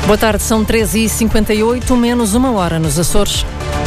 Boa tarde, são 13h58, menos uma hora nos Açores.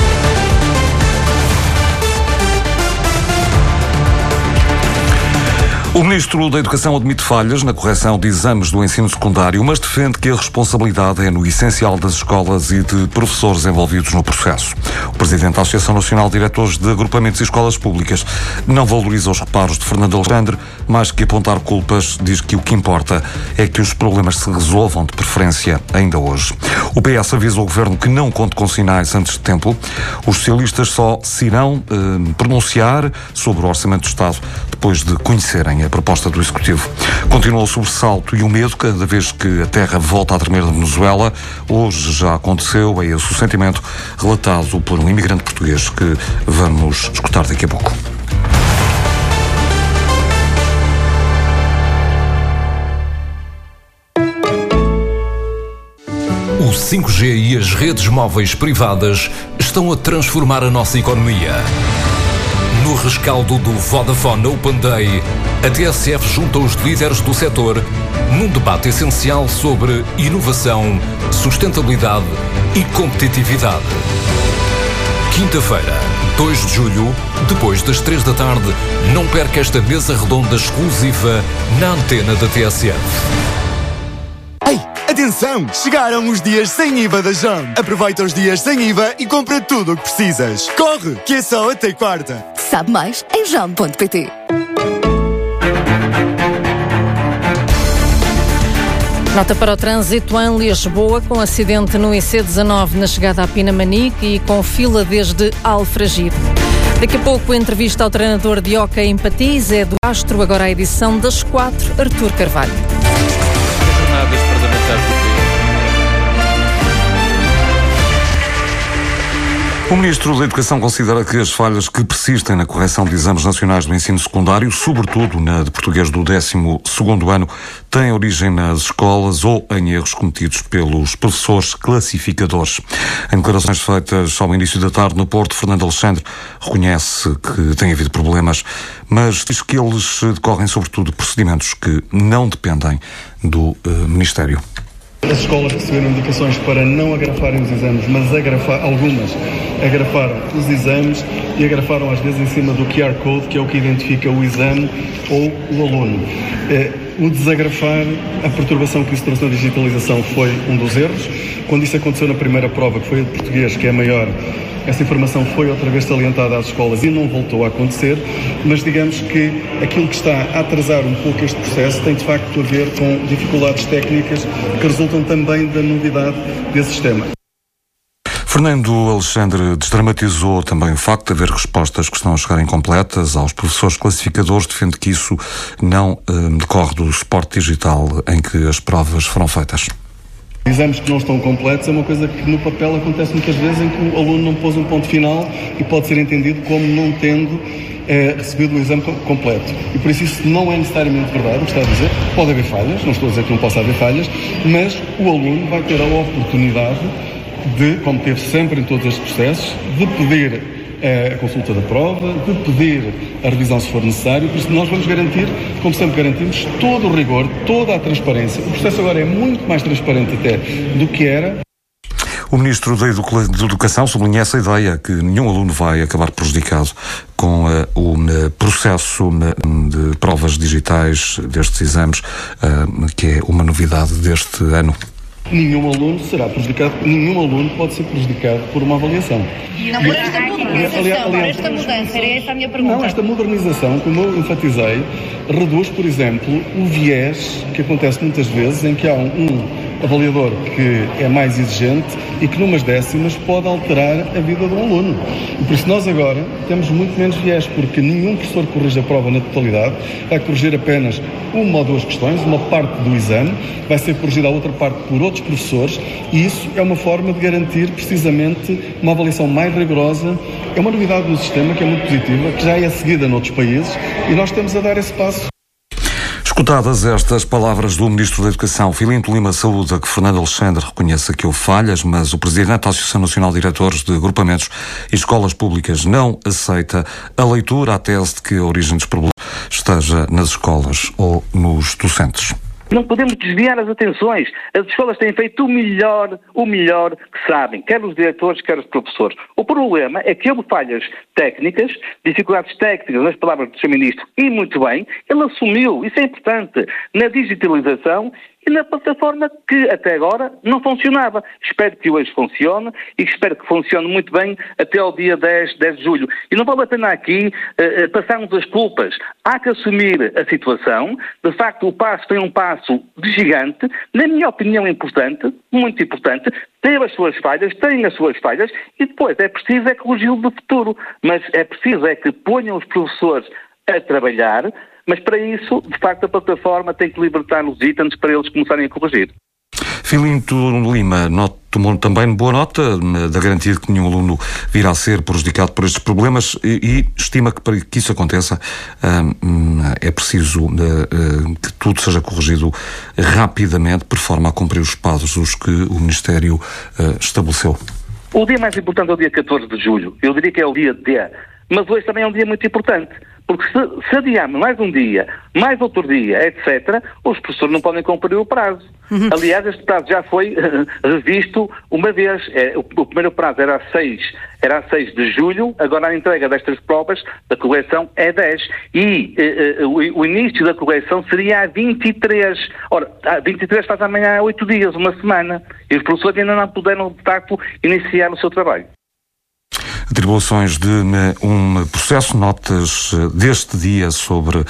O Ministro da Educação admite falhas na correção de exames do ensino secundário, mas defende que a responsabilidade é no essencial das escolas e de professores envolvidos no processo. O Presidente da Associação Nacional de Diretores de Agrupamentos e Escolas Públicas não valoriza os reparos de Fernando Alexandre, mais que apontar culpas, diz que o que importa é que os problemas se resolvam, de preferência ainda hoje. O PS avisa o Governo que não conte com sinais antes de tempo. Os socialistas só se irão pronunciar sobre o Orçamento do Estado depois de conhecerem a proposta do Executivo. Continua o sobressalto e o medo cada vez que a terra volta a tremer na Venezuela. Hoje já aconteceu, é esse o sentimento relatado por um imigrante português que vamos escutar daqui a pouco. O 5G e as redes móveis privadas estão a transformar a nossa economia. No rescaldo do Vodafone Open Day, a TSF junta os líderes do setor num debate essencial sobre inovação, sustentabilidade e competitividade. Quinta-feira, 2 de julho, depois das 3 da tarde, não perca esta mesa redonda exclusiva na antena da TSF. Ei, atenção! Chegaram os dias sem IVA da JOM. Aproveita os dias sem IVA e compra tudo o que precisas. Corre, que é só até quarta. Sabe mais em jom.pt. Nota para o trânsito em Lisboa, com acidente no IC19 na chegada a Pinamanique e com fila desde Alfragide. Daqui a pouco, entrevista ao treinador de hóquei em Patins, é do Astro, agora a edição das 4, Artur Carvalho. Jornadas parlamentares do país. O Ministro da Educação considera que as falhas que persistem na correção de exames nacionais do ensino secundário, sobretudo na de português do 12º ano, têm origem nas escolas ou em erros cometidos pelos professores classificadores. Em declarações feitas ao início da tarde no Porto, Fernando Alexandre reconhece que tem havido problemas, mas diz que eles decorrem sobretudo de procedimentos que não dependem do Ministério. As escolas receberam indicações para não agrafarem os exames, mas algumas agrafaram os exames e agrafaram às vezes em cima do QR Code, que é o que identifica o exame ou o aluno. O desagrafar, a perturbação que isso trouxe na digitalização foi um dos erros. Quando isso aconteceu na primeira prova, que foi a de português, que é a maior, essa informação foi outra vez salientada às escolas e não voltou a acontecer, mas digamos que aquilo que está a atrasar um pouco este processo tem de facto a ver com dificuldades técnicas que resultam também da novidade desse sistema. Fernando Alexandre desdramatizou também o facto de haver respostas que estão a chegar incompletas aos professores classificadores, defende que isso não decorre do suporte digital em que as provas foram feitas. Exames que não estão completos é uma coisa que no papel acontece muitas vezes, em que o aluno não pôs um ponto final e pode ser entendido como não tendo recebido o exame completo. E por isso não é necessariamente verdade o que está a dizer. Pode haver falhas, não estou a dizer que não possa haver falhas, mas o aluno vai ter a oportunidade de, como teve sempre em todos estes processos, de pedir a consulta da prova, de pedir a revisão se for necessário. Por isso nós vamos garantir, como sempre garantimos, todo o rigor, toda a transparência. O processo agora é muito mais transparente até do que era. O Ministro da Educação sublinha essa ideia que nenhum aluno vai acabar prejudicado com o processo de provas digitais destes exames, que é uma novidade deste ano. Nenhum aluno será prejudicado, nenhum aluno pode ser prejudicado por uma avaliação. Não por esta modernização, esta mudança, era esta a minha pergunta. Não, esta modernização, como eu enfatizei, reduz, por exemplo, o viés que acontece muitas vezes em que há um avaliador que é mais exigente e que numas décimas pode alterar a vida do aluno. E por isso nós agora temos muito menos viés, porque nenhum professor corrige a prova na totalidade, vai corrigir apenas uma ou duas questões, uma parte do exame, vai ser corrigida a outra parte por outros professores, e isso é uma forma de garantir precisamente uma avaliação mais rigorosa. É uma novidade no sistema que é muito positiva, que já é seguida noutros países, e nós estamos a dar esse passo. Escutadas estas palavras do Ministro da Educação, Filinto Lima saúda que Fernando Alexandre reconheça que houve falhas, mas o Presidente da Associação Nacional de Diretores de Agrupamentos e Escolas Públicas não aceita a leitura à tese de que a origem dos problemas esteja nas escolas ou nos docentes. Não podemos desviar as atenções. As escolas têm feito o melhor que sabem, quer os diretores, quer os professores. O problema é que houve falhas técnicas, dificuldades técnicas, nas palavras do Sr. Ministro, e muito bem, ele assumiu, isso é importante, na digitalização e na plataforma que até agora não funcionava. Espero que hoje funcione e espero que funcione muito bem até ao dia 10 de julho. E não vale a pena aqui passarmos as culpas. Há que assumir a situação. De facto, o passo tem um passo de gigante, na minha opinião importante, muito importante, tem as suas falhas e depois é preciso corrigi-lo do futuro. Mas é preciso que ponham os professores a trabalhar. Mas para isso, de facto, a plataforma tem que libertar os itens para eles começarem a corrigir. Filinto Lima tomou também boa nota da garantia de que nenhum aluno virá a ser prejudicado por estes problemas e estima que para que isso aconteça é preciso que tudo seja corrigido rapidamente, por forma a cumprir os passos que o Ministério estabeleceu. O dia mais importante é o dia 14 de julho. Eu diria que é o dia D. Mas hoje também é um dia muito importante. Porque se adiarmos mais um dia, mais outro dia, etc., os professores não podem cumprir o prazo. Aliás, este prazo já foi revisto uma vez. O primeiro prazo era a 6 de julho, agora a entrega destas provas da correção é 10. E o início da correção seria a 23. Ora, a 23 faz amanhã 8 dias, uma semana. E os professores ainda não puderam, de facto, iniciar o seu trabalho. Atribuições de um processo, notas deste dia sobre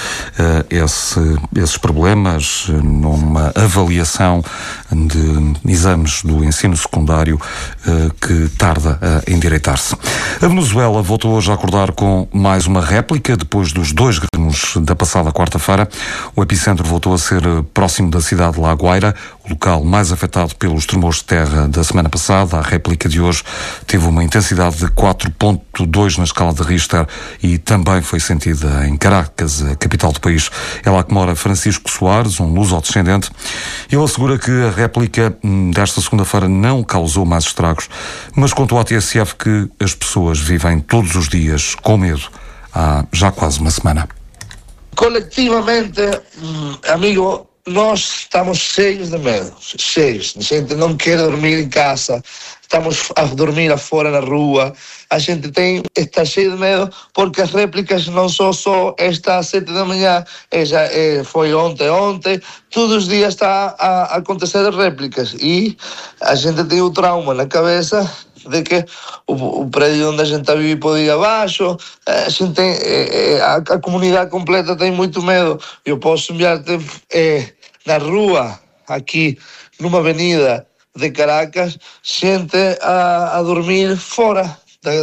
esses problemas, numa avaliação de exames do ensino secundário que tarda a endireitar-se. A Venezuela voltou hoje a acordar com mais uma réplica depois dos 2 graus da passada quarta-feira. O epicentro voltou a ser próximo da cidade de La Guaira, o local mais afetado pelos tremores de terra da semana passada. A réplica de hoje teve uma intensidade de 4.2 na escala de Richter e também foi sentida em Caracas, a capital do país. É lá que mora Francisco Soares, um luso-descendente. Ele assegura que a réplica desta segunda-feira não causou mais estragos, mas contou à TSF que as pessoas vivem todos os dias com medo há já quase uma semana. Coletivamente, amigo, nós estamos cheios de medo, cheios. A gente não quer dormir em casa, estamos a dormir afora na rua. A gente está cheio de medo porque as réplicas não são só esta às 7 da manhã, foi ontem, todos os dias está a acontecer réplicas e a gente tem o trauma na cabeça de que o prédio onde a gente está a viver pode ir abaixo. A gente tem, a comunidade completa tem muito medo. Eu posso enviar-te na rua, aqui numa avenida de Caracas, gente a dormir fora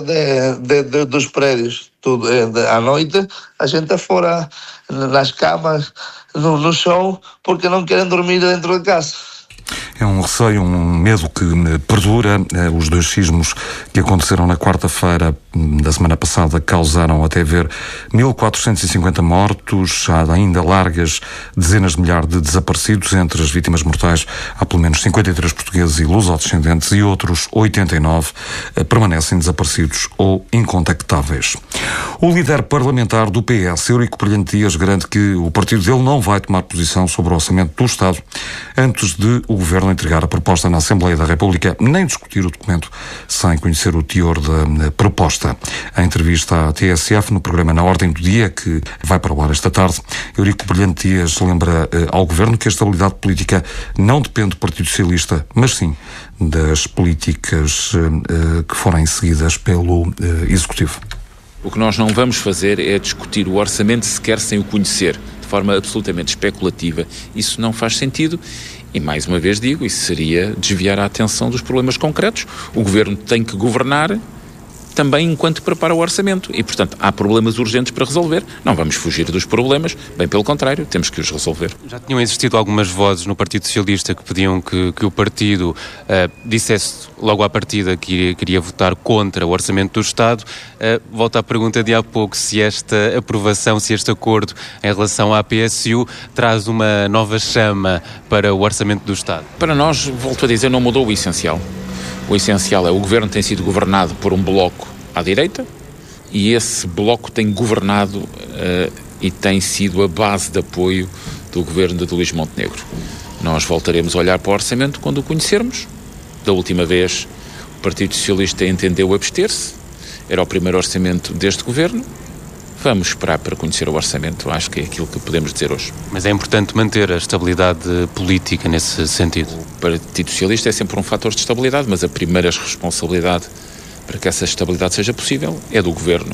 dos prédios. Tudo, à noite a gente é fora nas camas, no chão, porque não querem dormir dentro de casa. É um receio, um medo que perdura. Os 2 sismos que aconteceram na quarta-feira da semana passada causaram até ver 1.450 mortos, há ainda largas dezenas de milhares de desaparecidos. Entre as vítimas mortais há pelo menos 53 portugueses e luso-descendentes e outros 89 permanecem desaparecidos ou incontactáveis. O líder parlamentar do PS, Eurico Brilhante Dias, garante que o partido dele não vai tomar posição sobre o orçamento do Estado antes de o Governo entregar a proposta na Assembleia da República, nem discutir o documento sem conhecer o teor da proposta. Em entrevista à TSF, no programa Na Ordem do Dia, que vai para o ar esta tarde, Eurico Brilhante Dias lembra ao Governo que a estabilidade política não depende do Partido Socialista, mas sim das políticas que forem seguidas pelo Executivo. O que nós não vamos fazer é discutir o orçamento sequer sem o conhecer, de forma absolutamente especulativa. Isso não faz sentido. E mais uma vez digo, isso seria desviar a atenção dos problemas concretos. O Governo tem que governar também enquanto prepara o orçamento e, portanto, há problemas urgentes para resolver. Não vamos fugir dos problemas, bem pelo contrário, temos que os resolver. Já tinham existido algumas vozes no Partido Socialista que pediam que o partido dissesse logo à partida que queria votar contra o Orçamento do Estado. Volto à pergunta de há pouco, se esta aprovação, se este acordo em relação à PSU traz uma nova chama para o Orçamento do Estado. Para nós, volto a dizer, não mudou o essencial. O essencial é o Governo tem sido governado por um bloco à direita e esse bloco tem governado e tem sido a base de apoio do governo de Luís Montenegro. Nós voltaremos a olhar para o orçamento quando o conhecermos. Da última vez, o Partido Socialista entendeu abster-se. Era o primeiro orçamento deste governo. Vamos esperar para conhecer o orçamento. Acho que é aquilo que podemos dizer hoje. Mas é importante manter a estabilidade política nesse sentido. O Partido Socialista é sempre um fator de estabilidade, mas a primeira responsabilidade para que essa estabilidade seja possível é do governo.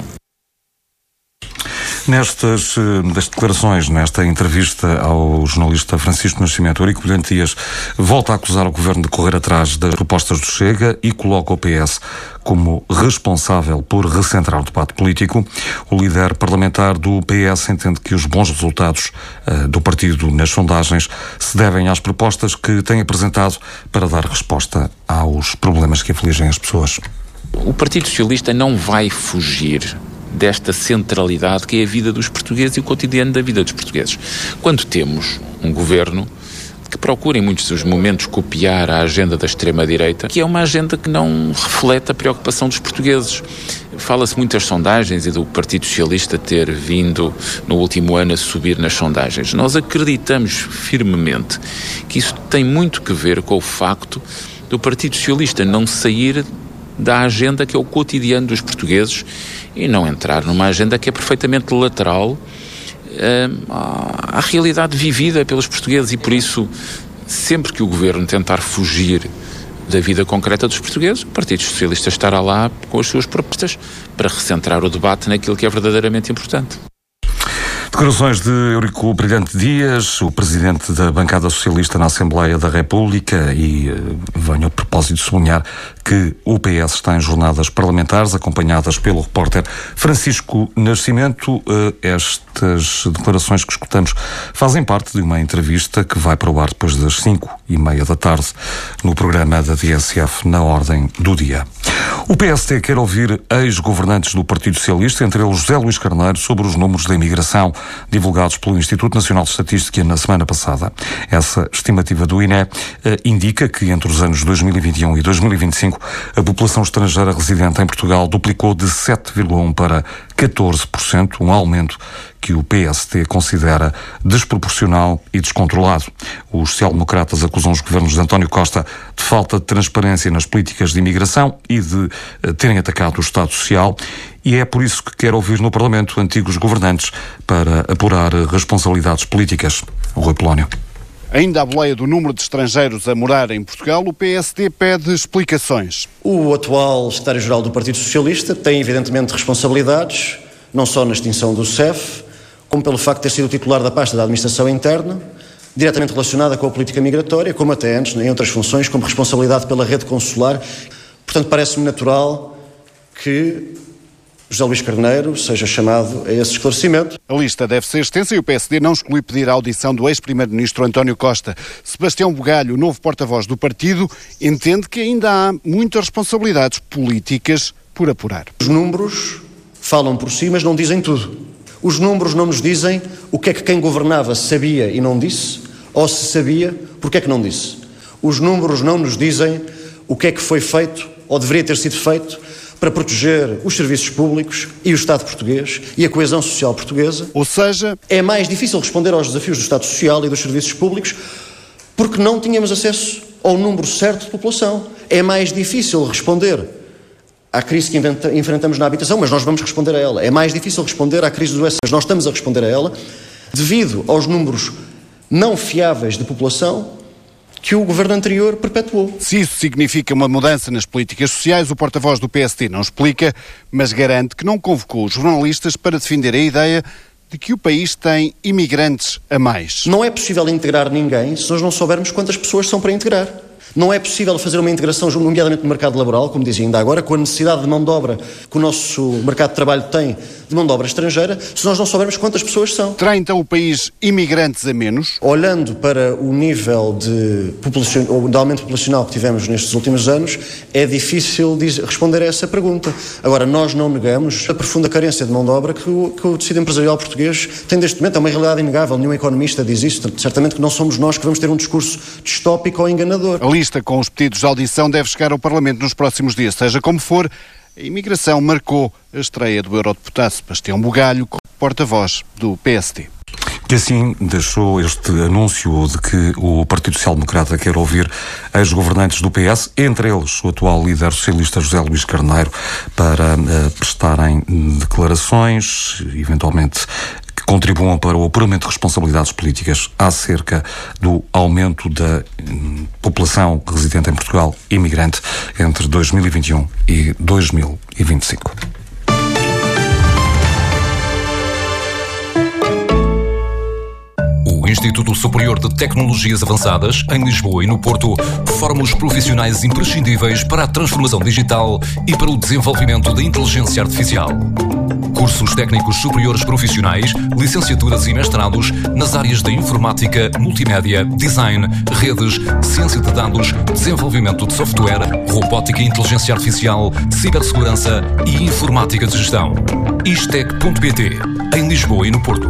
Nestas declarações, nesta entrevista ao jornalista Francisco Nascimento, Eurico Brilhante Dias volta a acusar o governo de correr atrás das propostas do Chega e coloca o PS como responsável por recentrar o debate político. O líder parlamentar do PS entende que os bons resultados do partido nas sondagens se devem às propostas que tem apresentado para dar resposta aos problemas que afligem as pessoas. O Partido Socialista não vai fugir desta centralidade que é a vida dos portugueses e o cotidiano da vida dos portugueses. Quando temos um governo que procura em muitos dos momentos copiar a agenda da extrema-direita, que é uma agenda que não reflete a preocupação dos portugueses. Fala-se muito das sondagens e do Partido Socialista ter vindo no último ano a subir nas sondagens. Nós acreditamos firmemente que isso tem muito que ver com o facto do Partido Socialista não sair da agenda que é o cotidiano dos portugueses e não entrar numa agenda que é perfeitamente lateral à realidade vivida pelos portugueses, e por isso, sempre que o governo tentar fugir da vida concreta dos portugueses, o Partido Socialista estará lá com as suas propostas para recentrar o debate naquilo que é verdadeiramente importante. Declarações de Eurico Brilhante Dias, o presidente da bancada socialista na Assembleia da República, e venho a propósito de sublinhar que o PS está em jornadas parlamentares acompanhadas pelo repórter Francisco Nascimento. Estas declarações que escutamos fazem parte de uma entrevista que vai para o ar depois das 5:30 da tarde no programa da TSF Na Ordem do Dia. O PST quer ouvir ex-governantes do Partido Socialista, entre eles José Luís Carneiro, sobre os números da imigração divulgados pelo Instituto Nacional de Estatística na semana passada. Essa estimativa do INE indica que entre os anos 2021 e 2025 a população estrangeira residente em Portugal duplicou de 7,1% para 14%, um aumento que o PST considera desproporcional e descontrolado. Os social-democratas acusam os governos de António Costa de falta de transparência nas políticas de imigração e de terem atacado o Estado Social, e é por isso que quer ouvir no Parlamento antigos governantes para apurar responsabilidades políticas. Rui Polónio. Ainda à boleia do número de estrangeiros a morar em Portugal, o PSD pede explicações. O atual secretário-geral do Partido Socialista tem evidentemente responsabilidades, não só na extinção do CEF, como pelo facto de ter sido titular da pasta da Administração Interna, diretamente relacionada com a política migratória, como até antes, em outras funções, como responsabilidade pela rede consular. Portanto, parece-me natural que José Luís Carneiro seja chamado a esse esclarecimento. A lista deve ser extensa e o PSD não exclui pedir a audição do ex-primeiro-ministro António Costa. Sebastião Bugalho, novo porta-voz do partido, entende que ainda há muitas responsabilidades políticas por apurar. Os números falam por si, mas não dizem tudo. Os números não nos dizem o que é que quem governava sabia e não disse, ou se sabia, porque é que não disse. Os números não nos dizem o que é que foi feito, ou deveria ter sido feito, para proteger os serviços públicos e o Estado português e a coesão social portuguesa. Ou seja, é mais difícil responder aos desafios do Estado Social e dos serviços públicos porque não tínhamos acesso ao número certo de população. É mais difícil responder à crise que enfrentamos na habitação, mas nós vamos responder a ela. É mais difícil responder à crise do S, mas nós estamos a responder a ela devido aos números não fiáveis de população que o governo anterior perpetuou. Se isso significa uma mudança nas políticas sociais, o porta-voz do PST não explica, mas garante que não convocou os jornalistas para defender a ideia de que o país tem imigrantes a mais. Não é possível integrar ninguém se nós não soubermos quantas pessoas são para integrar. Não é possível fazer uma integração, nomeadamente no mercado laboral, como dizia ainda agora, com a necessidade de mão de obra que o nosso mercado de trabalho tem de mão de obra estrangeira, se nós não soubermos quantas pessoas são. Terá então o país imigrantes a menos? Olhando para o nível de aumento populacional que tivemos nestes últimos anos, é difícil responder a essa pergunta. Agora, nós não negamos a profunda carência de mão de obra que o tecido empresarial português tem neste momento. É uma realidade inegável, nenhum economista diz isso. Certamente que não somos nós que vamos ter um discurso distópico ou enganador. A lista com os pedidos de audição deve chegar ao Parlamento nos próximos dias. Seja como for, a imigração marcou a estreia do eurodeputado Sebastião Bugalho, porta-voz do PST. E assim deixou este anúncio de que o Partido Social Democrata quer ouvir ex-governantes do PS, entre eles o atual líder socialista José Luís Carneiro, para prestarem declarações, eventualmente que contribuam para o apuramento de responsabilidades políticas acerca do aumento da população residente em Portugal imigrante entre 2021 e 2025. O Instituto Superior de Tecnologias Avançadas, em Lisboa e no Porto, forma os profissionais imprescindíveis para a transformação digital e para o desenvolvimento da inteligência artificial. Cursos técnicos superiores profissionais, licenciaturas e mestrados nas áreas da informática, multimédia, design, redes, ciência de dados, desenvolvimento de software, robótica e inteligência artificial, cibersegurança e informática de gestão. Istec.pt, em Lisboa e no Porto.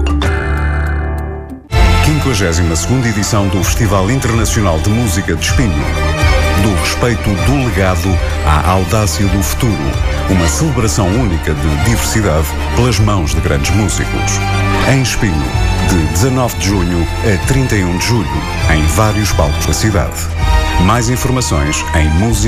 52ª edição do Festival Internacional de Música de Espinho. Do respeito do legado à audácia do futuro. Uma celebração única de diversidade pelas mãos de grandes músicos. Em Espinho, de 19 de junho a 31 de julho, em vários palcos da cidade. Mais informações em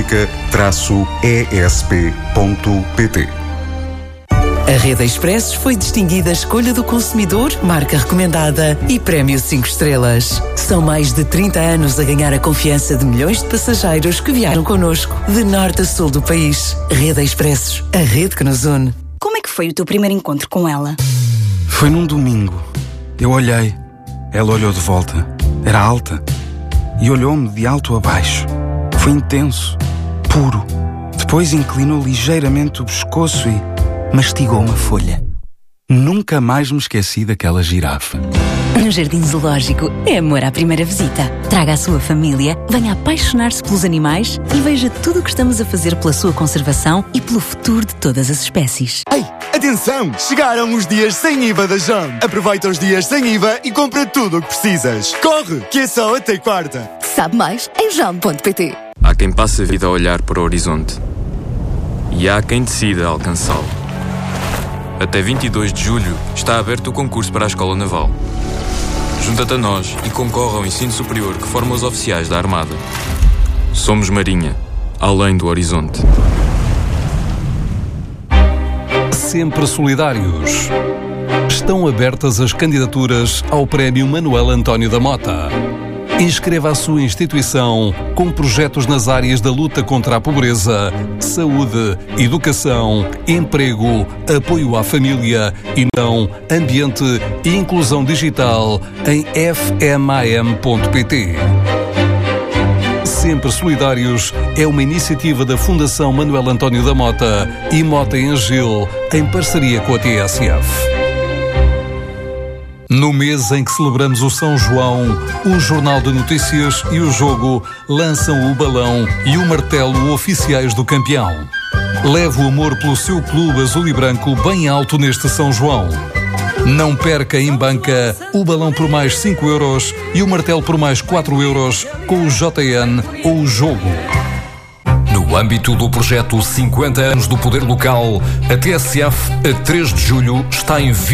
musica-esp.pt. A Rede Expressos foi distinguida Escolha do Consumidor, marca recomendada e Prémio 5 estrelas. São mais de 30 anos a ganhar a confiança de milhões de passageiros que viajam connosco, de norte a sul do país. Rede Expressos, a rede que nos une. Como é que foi o teu primeiro encontro com ela? Foi num domingo. Eu olhei. Ela olhou de volta. Era alta. E olhou-me de alto a baixo. Foi intenso. Puro. Depois inclinou ligeiramente o pescoço e mastigou uma folha. Nunca mais me esqueci daquela girafa. No Jardim Zoológico é amor à primeira visita. Traga a sua família, venha apaixonar-se pelos animais e veja tudo o que estamos a fazer pela sua conservação e pelo futuro de todas as espécies. Ei, atenção! Chegaram os dias sem IVA da JAM. Aproveita os dias sem IVA e compra tudo o que precisas. Corre, que é só até quarta. Sabe mais em jam.pt. Há quem passe a vida a olhar para o horizonte e há quem decida alcançá-lo. Até 22 de julho está aberto o concurso para a Escola Naval. Junta-te a nós e concorre ao ensino superior que forma os oficiais da Armada. Somos Marinha, além do horizonte. Sempre solidários. Estão abertas as candidaturas ao Prémio Manuel António da Mota. Inscreva a sua instituição com projetos nas áreas da luta contra a pobreza, saúde, educação, emprego, apoio à família e não ambiente e inclusão digital em fmam.pt. Sempre Solidários é uma iniciativa da Fundação Manuel António da Mota e Mota em Gil, em parceria com a TSF. No mês em que celebramos o São João, o Jornal de Notícias e o Jogo lançam o balão e o martelo oficiais do campeão. Leve o amor pelo seu clube azul e branco bem alto neste São João. Não perca em banca o balão por mais 5 euros e o martelo por mais 4 euros com o JN ou o Jogo. No âmbito do projeto 50 anos do Poder Local, a TSF, a 3 de julho, está em